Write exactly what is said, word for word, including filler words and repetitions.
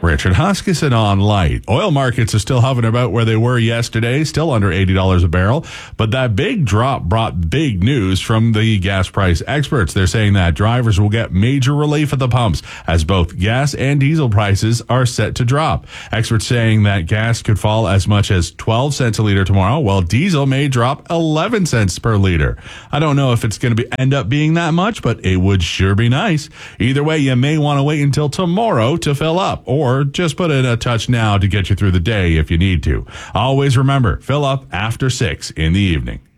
Richard. Huskisson on light. Oil markets are still hovering about where they were yesterday, still under eighty dollars a barrel. But that big drop brought big news from the gas price experts. They're saying that drivers will get major relief at the pumps as both gas and diesel prices are set to drop. Experts saying that gas could fall as much as twelve cents a liter tomorrow, while diesel may drop eleven cents per liter. I don't know if it's going to be end up being that much, but it would sure be nice. Either way, you may want to wait until tomorrow to fill up, or just put in a touch now to get you through the day if you need to. Always remember, fill up after six in the evening.